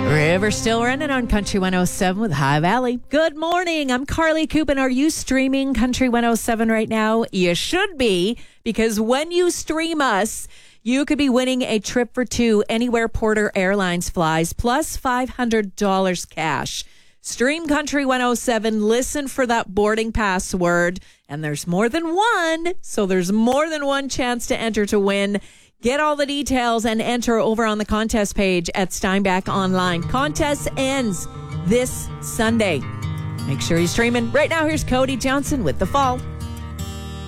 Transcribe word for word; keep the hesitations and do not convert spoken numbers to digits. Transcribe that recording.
River still running on Country one oh seven with High Valley. Good morning. I'm Carly Coop, and are you streaming Country one oh seven right now? You should be, because when you stream us, you could be winning a trip for two anywhere Porter Airlines flies, plus five hundred dollars cash. Stream Country one oh seven, listen for that boarding password, and there's more than one, so there's more than one chance to enter to win. Get all the details and enter over on the contest page at Steinbach Online. Contest ends this Sunday. Make sure you're streaming. Right now, here's Cody Johnson with The Fall.